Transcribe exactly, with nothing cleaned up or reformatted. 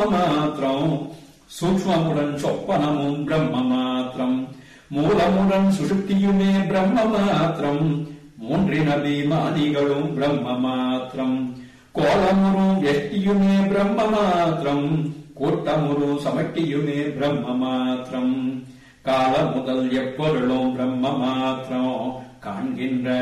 மாத்திரம் சூக்ஷ்மமுடன் சொப்பனமும் பிரம்ம மாத்திரம் மூலமுடன் சுஷுப்தியுமே பிரம்ம மாத்திரம் மூன்றின பீமாதிகளும் பிரம்ம மாத்திரம் கோலமுறும் எஷ்டியுமே பிரம்ம மாத்திரம் கூட்டமுறு சமட்டியுமே பிரம்ம மாத்திரம் கால முதல் எப்பொருளும் பிரம்ம மாத்திரம் காண்கின்ற